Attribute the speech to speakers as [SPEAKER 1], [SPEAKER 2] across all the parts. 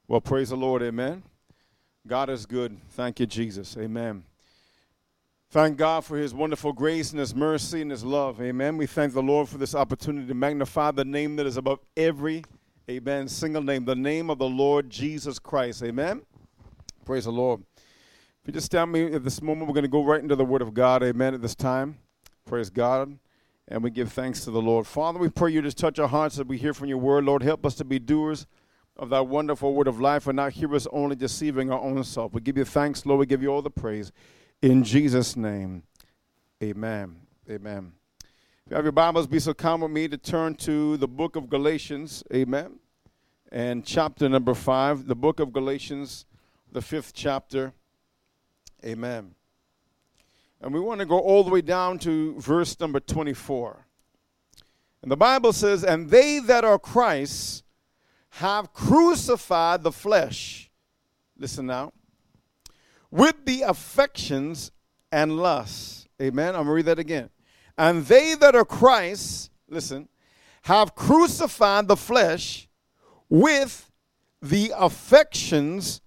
[SPEAKER 1] Well, praise the Lord, amen. God is good. Thank you, Jesus, amen. Thank God for his wonderful grace and his mercy and his love, amen. We thank the Lord for this opportunity to magnify the name that is above every, amen, single name, the name of the Lord Jesus Christ, amen. Praise the Lord. If you just stand me at this moment, we're going to go right into the Word of God, amen, at this time. Praise God. And we give thanks to the Lord. Father, we pray you just touch our hearts as we hear from your word. Lord, help us to be doers of that wonderful word of life and not hearers only, deceiving our own self. We give you thanks, Lord. We give you all the praise. In Jesus' name, amen. Amen. If you have your Bibles, be so kind with me to turn to the book of Galatians, amen, and chapter number 5, the book of Galatians, the 5th chapter, amen. And we want to go all the way down to verse number 24. And the Bible says, "And they that are Christ's have crucified the flesh," listen now, "with the affections and lusts." Amen. I'm going to read that again. "And they that are Christ's," listen, "have crucified the flesh with the affections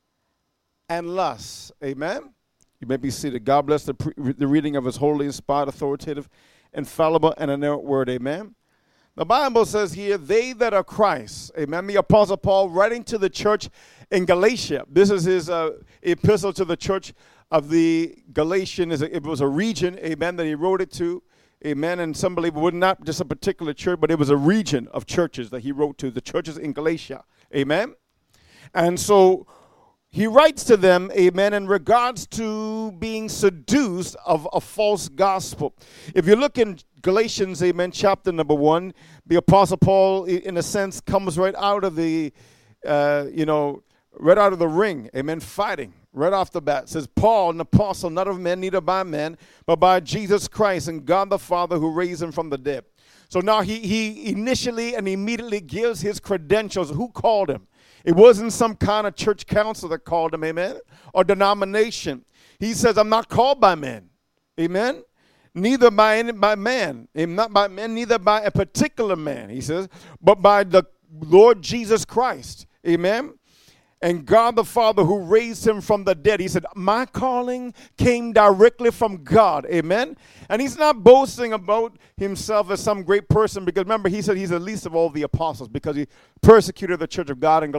[SPEAKER 1] and lusts." Amen. You may be seated. God bless the reading of his holy, inspired, authoritative, infallible, and inerrant word. Amen. The Bible says here, they that are Christ. Amen. The Apostle Paul writing to the church in Galatia. This is his epistle to the church of the Galatian. It was a region, amen, that he wrote it to. Amen. And some believe it was not just a particular church, but it was a region of churches that he wrote to, the churches in Galatia. Amen. And so he writes to them, amen, in regards to being seduced of a false gospel. If you look in Galatians, amen, chapter number 1, the Apostle Paul, in a sense, comes right out of the, right out of the ring, amen, fighting right off the bat. It says, "Paul, an apostle, not of men, neither by men, but by Jesus Christ and God the Father who raised him from the dead." So now he initially and immediately gives his credentials. Who called him? It wasn't some kind of church council that called him, amen, or denomination. He says, "I'm not called by men," amen, "neither by man, not by men, neither by a particular man," he says, "but by the Lord Jesus Christ," amen, "and God the Father who raised him from the dead." He said, my calling came directly from God, amen. And he's not boasting about himself as some great person, because remember, he said he's the least of all the apostles because he persecuted the church of God in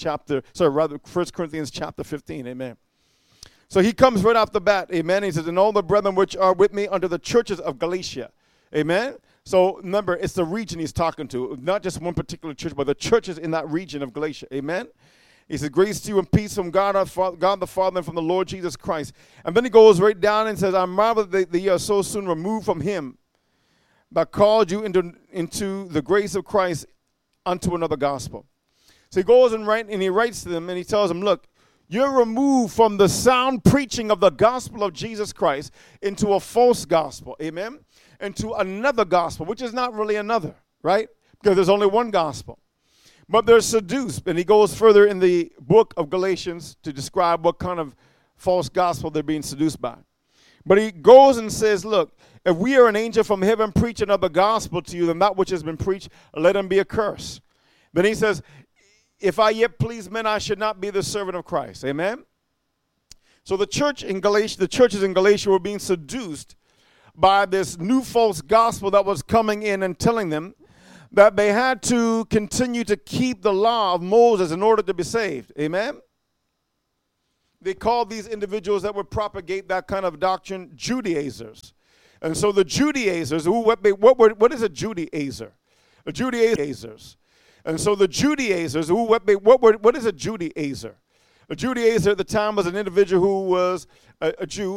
[SPEAKER 1] 1 Corinthians chapter 15, amen. So he comes right off the bat, amen. He says, "And all the brethren which are with me unto the churches of Galatia," amen. So remember, it's the region he's talking to, not just one particular church, but the churches in that region of Galatia, amen. He said, "Grace to you and peace from God the Father and from the Lord Jesus Christ." And then he goes right down and says, "I marvel that ye are so soon removed from him that called you into the grace of Christ unto another gospel." So he goes and he writes to them and he tells them, look, you're removed from the sound preaching of the gospel of Jesus Christ into a false gospel, amen, into another gospel, which is not really another, right? Because there's only one gospel. But they're seduced. And he goes further in the book of Galatians to describe what kind of false gospel they're being seduced by. But he goes and says, look, if we are an angel from heaven preach another gospel to you than that which has been preached, let him be accursed. Then he says, if I yet please men, I should not be the servant of Christ. Amen? So the churches in Galatia were being seduced by this new false gospel that was coming in and telling them that they had to continue to keep the law of Moses in order to be saved. Amen? They called these individuals that would propagate that kind of doctrine Judaizers. And so the Judaizers, what is a Judaizer? A Judaizers. And so the Judaizers, what is a Judaizer? A Judaizer at the time was an individual who was a Jew